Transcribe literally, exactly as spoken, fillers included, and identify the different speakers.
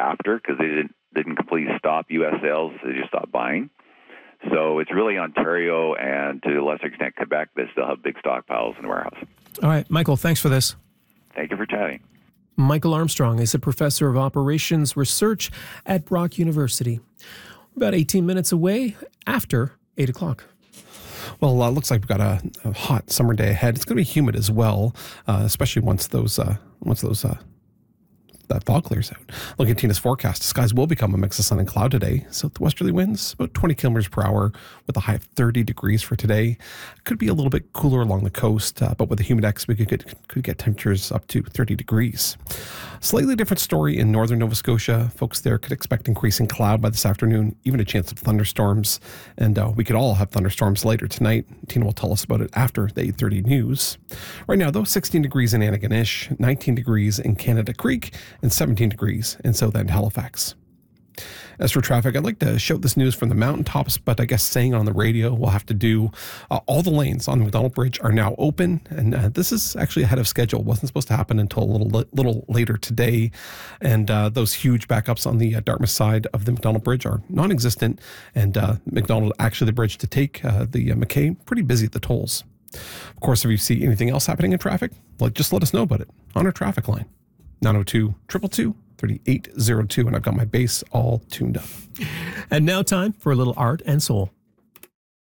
Speaker 1: after because they didn't, didn't completely stop U S sales. They just stopped buying. So it's really Ontario and, to a lesser extent, Quebec that still have big stockpiles in the warehouse.
Speaker 2: All right, Michael, thanks for this.
Speaker 1: Thank you for chatting. Michael
Speaker 2: Armstrong is a professor of operations research at Brock University. About eighteen minutes away after eight o'clock.
Speaker 3: Well, uh, looks like we've got a, a hot summer day ahead. It's going to be humid as well, uh, especially once those uh, once those uh, that fog clears out. Looking at Tina's forecast, skies will become a mix of sun and cloud today. Southwesterly winds about twenty kilometers per hour with a high of thirty degrees for today. Could be a little bit cooler along the coast, uh, but with the humidex, we could get, could get temperatures up to thirty degrees. Slightly different story in northern Nova Scotia. Folks there could expect increasing cloud by this afternoon, even a chance of thunderstorms. And uh, we could all have thunderstorms later tonight. Tina will tell us about it after the eight thirty news. Right now, though, sixteen degrees in Antigonish, nineteen degrees in Canada Creek, and seventeen degrees in South End Halifax. As for traffic, I'd like to shout this news from the mountaintops, but I guess saying it on the radio we'll have to do. Uh, all the lanes on the McDonald Bridge are now open, and uh, this is actually ahead of schedule. It wasn't supposed to happen until a little little later today, and uh, those huge backups on the uh, Dartmouth side of the McDonald Bridge are non-existent, and uh, McDonald, actually the bridge to take uh, the uh, McKay, pretty busy at the tolls. Of course, if you see anything else happening in traffic, well, just let us know about it on our traffic line. nine oh two, two two two, three eight zero two, and I've got my bass all tuned up.
Speaker 2: And now time for a little art and soul.